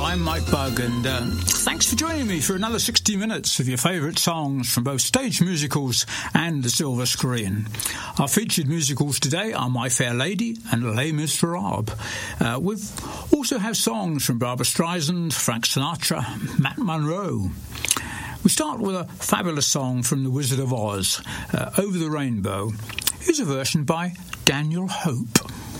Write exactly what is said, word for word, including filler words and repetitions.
I'm Mike Bugg, and uh, thanks for joining me for another sixty minutes of your favourite songs from both stage musicals and the silver screen. Our featured musicals today are My Fair Lady and Les Miserables. Uh, we also have songs from Barbra Streisand, Frank Sinatra, Matt Monro. We start with a fabulous song from The Wizard of Oz, uh, Over the Rainbow. Here's a version by Daniel Hope.